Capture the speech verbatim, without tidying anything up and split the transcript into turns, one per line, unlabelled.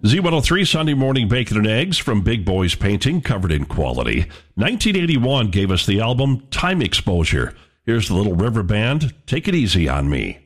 Z one oh three Sunday Morning Bacon and Eggs from Big Boys Painting, covered in quality. nineteen eighty-one gave us the album Time Exposure. Here's the Little River Band, Take It Easy on Me.